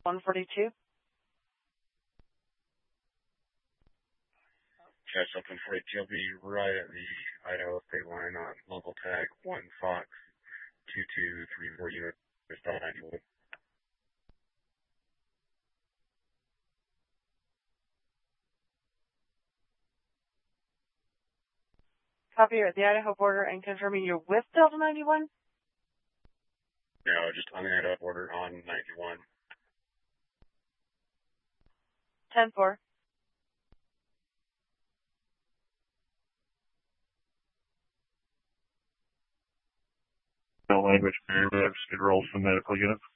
142. Catch up in 42. I'll be right at the Idaho state line on local tag 1 Fox 2234 unit. Just 91. Copy, you're at the Idaho border and confirming you're with Delta 91? No, just on the Idaho border on 91. 10-4. No language barrier, skid roll some medical units.